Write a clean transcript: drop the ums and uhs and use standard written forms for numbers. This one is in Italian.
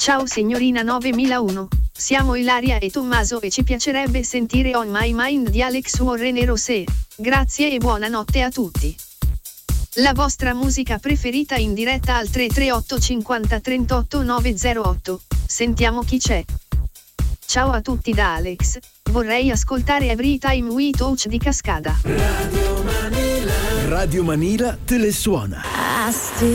Ciao signorina 9001, siamo Ilaria e Tommaso e ci piacerebbe sentire On My Mind di Alex Warren e Rosé. Grazie e buonanotte a tutti. La vostra musica preferita in diretta al 338 50 38 908. Sentiamo chi c'è. Ciao a tutti da Alex, vorrei ascoltare Every Time We Touch di Cascada. Radio Manila te le suona.